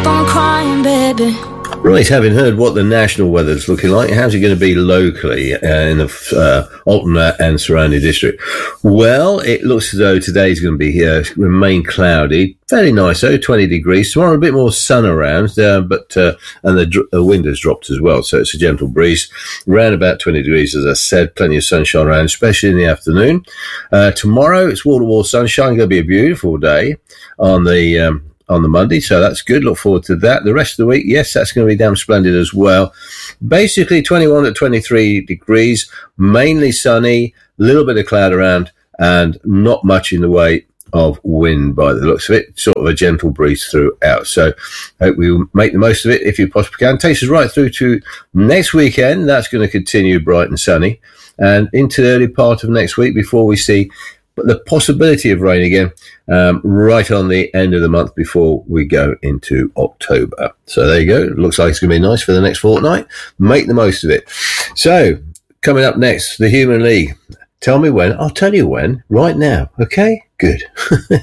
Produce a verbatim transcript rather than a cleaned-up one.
on crying, baby. Right, having heard what the national weather's looking like, how's it going to be locally uh, in the uh, Alton and surrounding district? Well, it looks as though today's going to be here, remain cloudy, fairly nice though, twenty degrees. Tomorrow a bit more sun around, uh, but uh, and the, dr- the wind has dropped as well, so it's a gentle breeze. Around about twenty degrees, as I said, plenty of sunshine around, especially in the afternoon. Uh, tomorrow it's wall-to-wall sunshine, going to be a beautiful day on the Um, on the Monday, so that's good. Look forward to that. The rest of the week, yes, that's going to be damn splendid as well. Basically twenty-one to twenty-three degrees, mainly sunny, a little bit of cloud around, and not much in the way of wind by the looks of it. Sort of a gentle breeze throughout. So I hope we make the most of it if you possibly can. Takes us right through to next weekend. That's going to continue bright and sunny, and into the early part of next week before we see the possibility of rain again, um, right on the end of the month before we go into October. So there you go. It looks like it's going to be nice for the next fortnight. Make the most of it. So coming up next, the Human League. Tell me when. I'll tell you when right now. Okay? Good.